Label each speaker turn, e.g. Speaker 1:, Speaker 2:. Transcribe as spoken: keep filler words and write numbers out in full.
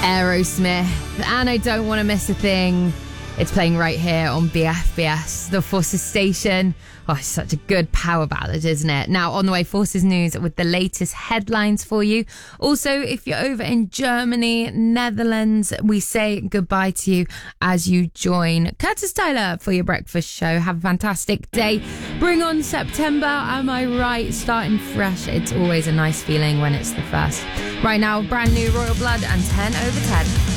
Speaker 1: Aerosmith, and I Don't Want to Miss a Thing. It's playing right here on B F B S, the Forces station. Oh, it's such a good power ballad, isn't it? Now, on the way, Forces News with the latest headlines for you. Also, if you're over in Germany, Netherlands, we say goodbye to you as you join Curtis Tyler for your breakfast show. Have a fantastic day. Bring on September, am I right? Starting fresh. It's always a nice feeling when it's the first. Right now, brand new Royal Blood and ten over ten.